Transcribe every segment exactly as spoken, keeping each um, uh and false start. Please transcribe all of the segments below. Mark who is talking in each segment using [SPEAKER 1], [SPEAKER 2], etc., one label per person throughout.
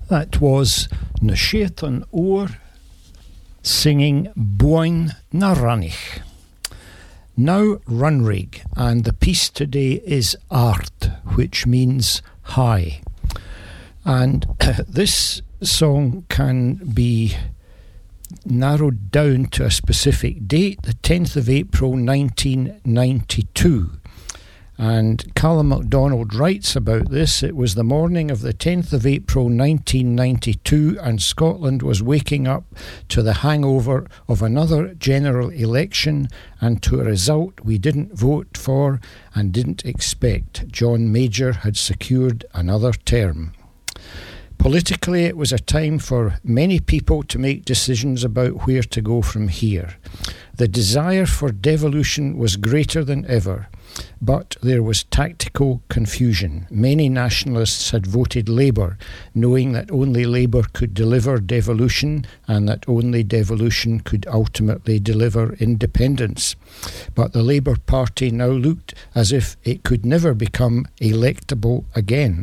[SPEAKER 1] That was Na Shetan Oor singing Boin na Ranich. Now Runrig, and the piece today is Art, which means high. And this song can be narrowed down to a specific date, the tenth of April nineteen ninety-two. And Callum MacDonald writes about this. It was the morning of the tenth of April nineteen ninety-two, and Scotland was waking up to the hangover of another general election and to a result we didn't vote for and didn't expect. John Major had secured another term. Politically, it was a time for many people to make decisions about where to go from here. The desire for devolution was greater than ever, but there was tactical confusion. Many nationalists had voted Labour, knowing that only Labour could deliver devolution and that only devolution could ultimately deliver independence. But the Labour Party now looked as if it could never become electable again.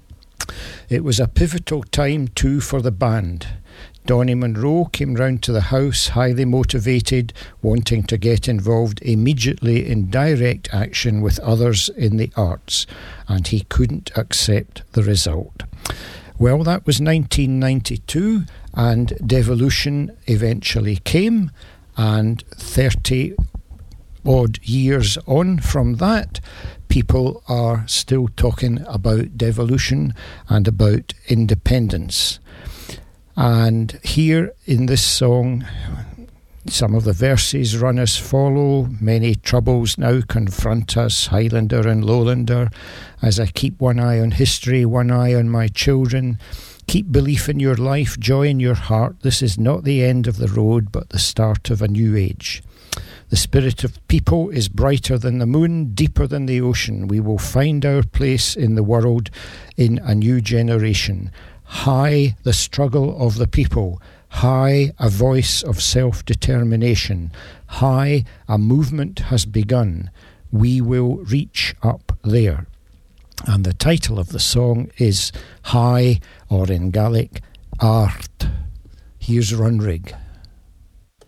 [SPEAKER 1] It was a pivotal time too for the band. Donnie Munro came round to the house highly motivated, wanting to get involved immediately in direct action with others in the arts, and he couldn't accept the result. Well, that was nineteen ninety-two, and devolution eventually came, and thirty odd years on from that, people are still talking about devolution and about independence. And here in this song, some of the verses run as follow. Many troubles now confront us, Highlander and Lowlander, as I keep one eye on history, one eye on my children. Keep belief in your life, joy in your heart. This is not the end of the road, but the start of a new age. The spirit of people is brighter than the moon, deeper than the ocean. We will find our place in the world in a new generation. High the struggle of the people. High a voice of self-determination. High a movement has begun. We will reach up there. And the title of the song is High, or in Gaelic, Art. Here's Runrig.